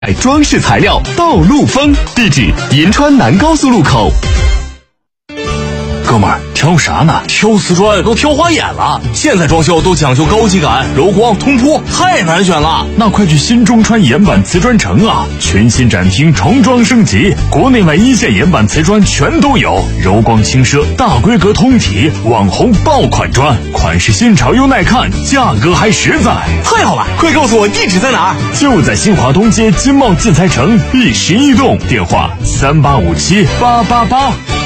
装饰材料到陆丰，地址银川南高速路口。 哥们儿，挑啥呢？ 挑瓷砖都挑花眼了，现在装修都讲究高级感、柔光、通铺，太难选了。 那快去新中川岩板瓷砖城啊！全新展厅，重装升级，国内外一线岩板瓷砖全都有，柔光轻奢，大规格通体，网红爆款砖，款式新潮又耐看，价格还实在。 太好了，快告诉我地址在哪儿？ 就在新华东街金茂制材城第11栋，电话38578888。